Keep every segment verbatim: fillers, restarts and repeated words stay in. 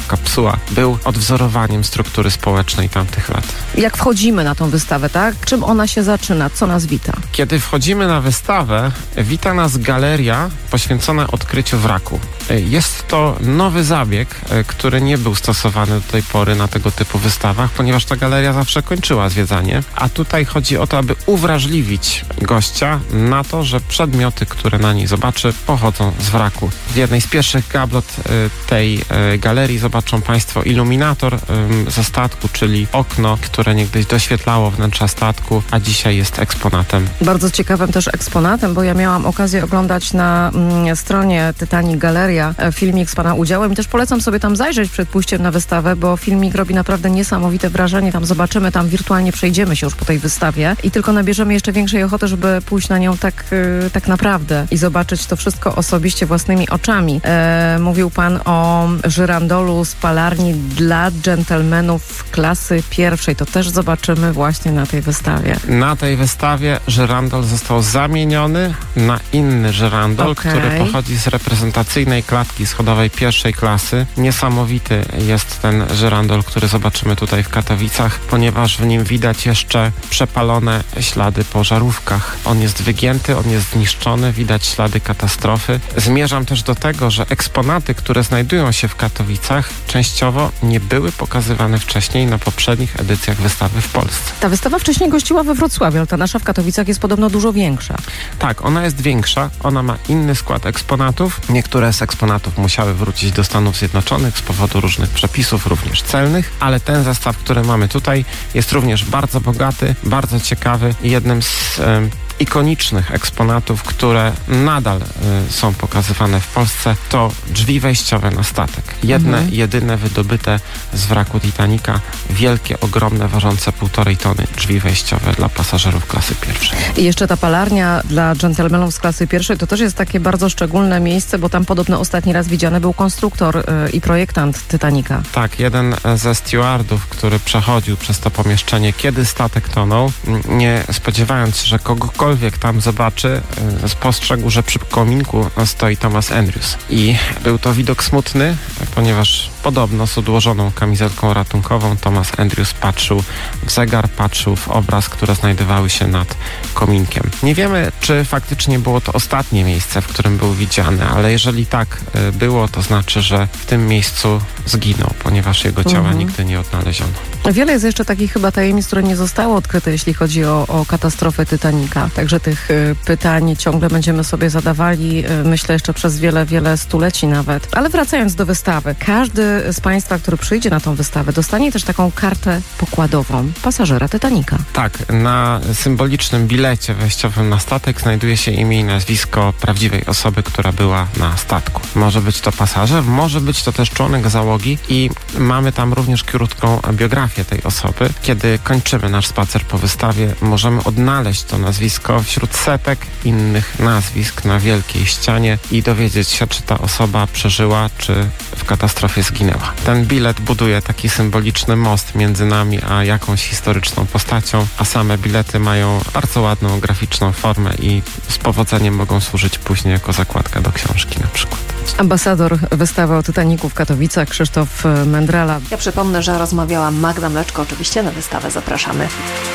kapsuła, był odwzorowaniem struktury społecznej tamtych lat. Jak wchodzimy na tą wystawę, tak? Czym ona się zaczyna? Co nas wita? Kiedy wchodzimy na wystawę, wita nas galeria poświęcona odkryciu wraku. Jest to nowy zabieg, który nie był stosowany do tej pory na tego typu wystawach, ponieważ ta galeria zawsze kończyła zwiedzanie, a tutaj chodzi o to, aby uwrażliwić gościa na to, że przedmioty, które na niej zobaczy, pochodzą z wraku. W jednej z pierwszych gablot tej galerii zobaczą Państwo iluminator ze statku, czyli okno, które niegdyś doświetlało wnętrza statku, a dzisiaj jest eksponatem. Bardzo ciekawym też eksponatem, bo ja miałam okazję oglądać na mm, stronie Titanic Galeria filmik z Pana udziałem i też polecam sobie tam zajrzeć przed pójściem na wystawę, bo filmik robi naprawdę niesamowite wrażenie. Tam zobaczymy, tam wirtualnie przejdziemy się już po tej wystawie i tylko nabierzemy jeszcze większej ochoty, żeby pójść na nią tak, yy, tak naprawdę i zobaczyć to wszystko osobiście własnymi oczami. E, mówił Pan o żyrandolu z palarni dla dżentelmenów klasy pierwszej. To też zobaczymy właśnie na tej wystawie. Na tej wystawie żyrandol został zamieniony na inny żyrandol, okay. który pochodzi z reprezentacyjnej klatki schodowej pierwszej klasy. Niesamowity jest ten żyrandol, który zobaczymy tutaj w Katowicach, ponieważ w nim widać jeszcze przepalone ślady po żarówkach. On jest wygięty, on jest zniszczony, widać ślady katastrofy. Zmierzam też do tego, że eksponaty, które znajdują się w Katowicach, częściowo nie były pokazywane wcześniej na poprzednich edycjach wystawy w Polsce. Ta wystawa wcześniej gościła we Wrocławiu, ale ta nasza w Katowicach jest podobno dużo większa. Tak, ona jest większa, ona ma inny skład eksponatów. Niektóre z eksponatów musiały wrócić do Stanów Zjednoczonych z powodu różnych przepisów, również celnych, ale ten zestaw, który mamy tutaj, jest również bardzo bogaty, bardzo ciekawy i jednym z e, ikonicznych eksponatów, które nadal y, są pokazywane w Polsce, to drzwi wejściowe na statek. Jedne, mhm. jedyne wydobyte z wraku Titanica, wielkie, ogromne, ważące półtorej tony drzwi wejściowe dla pasażerów klasy pierwszej. I jeszcze ta palarnia dla dżentelmenów z klasy pierwszej, to też jest takie bardzo szczególne miejsce, bo tam podobno ostatni raz widziany był konstruktor y, i projektant Titanica. Tak, jeden ze stewardów, który przechodził przez to pomieszczenie, kiedy statek tonął, nie spodziewając się, że kogokolwiek tam zobaczy, spostrzegł, że przy kominku stoi Thomas Andrews. I był to widok smutny, ponieważ podobno z odłożoną kamizelką ratunkową Thomas Andrews patrzył w zegar, patrzył w obraz, które znajdowały się nad kominkiem. Nie wiemy, czy faktycznie było to ostatnie miejsce, w którym był widziany, ale jeżeli tak było, to znaczy, że w tym miejscu zginął, ponieważ jego ciała mhm. nigdy nie odnaleziono. Wiele jest jeszcze takich chyba tajemnic, które nie zostały odkryte, jeśli chodzi o, o katastrofę Titanica. Także tych y, pytań ciągle będziemy sobie zadawali, y, myślę, jeszcze przez wiele, wiele stuleci nawet. Ale wracając do wystawy, każdy z Państwa, który przyjdzie na tą wystawę, dostanie też taką kartę pokładową pasażera Titanica. Tak, na symbolicznym bilecie wejściowym na statek znajduje się imię i nazwisko prawdziwej osoby, która była na statku. Może być to pasażer, może być to też członek załogi i mamy tam również krótką biografię tej osoby. Kiedy kończymy nasz spacer po wystawie, możemy odnaleźć to nazwisko wśród setek innych nazwisk na wielkiej ścianie i dowiedzieć się, czy ta osoba przeżyła, czy w katastrofie zginęła. Ten bilet buduje taki symboliczny most między nami a jakąś historyczną postacią, a same bilety mają bardzo ładną graficzną formę i z powodzeniem mogą służyć później jako zakładka do książki na przykład. Ambasador wystawy o Titanicu w Katowicach, Krzysztof Mędrala. Ja przypomnę, że rozmawiałam Magda Mleczko. Oczywiście na wystawę zapraszamy.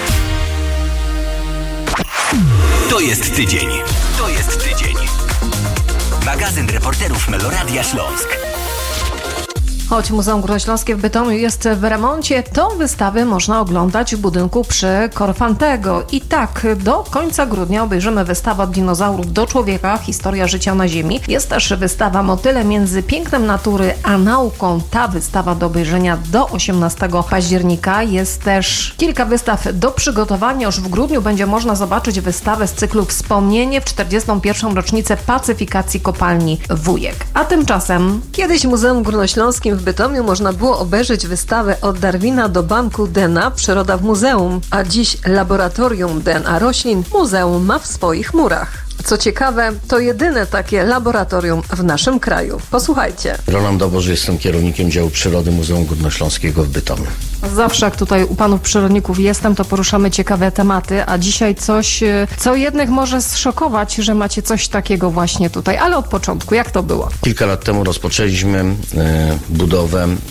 To jest tydzień. To jest tydzień. Magazyn reporterów Meloradia Śląsk. Choć Muzeum Górnośląskie w Bytomiu jest w remoncie, to wystawy można oglądać w budynku przy Korfantego. I tak, do końca grudnia obejrzymy wystawę od dinozaurów do człowieka, historia życia na Ziemi. Jest też wystawa Motyle między pięknem natury a nauką. Ta wystawa do obejrzenia do osiemnastego października. Jest też kilka wystaw do przygotowania. Już w grudniu będzie można zobaczyć wystawę z cyklu Wspomnienie w czterdziestą pierwszą rocznicę pacyfikacji kopalni Wujek. A tymczasem kiedyś w Muzeum Górnośląskim w Bytomiu można było obejrzeć wystawę Od Darwina do banku D N A Przyroda w muzeum, a dziś laboratorium D N A roślin muzeum ma w swoich murach. Co ciekawe, to jedyne takie laboratorium w naszym kraju. Posłuchajcie. Roland Doboż, jestem kierownikiem działu przyrody Muzeum Górnośląskiego w Bytomiu. Zawsze jak tutaj u panów przyrodników jestem, to poruszamy ciekawe tematy, a dzisiaj coś, co jednych może zszokować, że macie coś takiego właśnie tutaj. Ale od początku, jak to było? Kilka lat temu rozpoczęliśmy e, budowę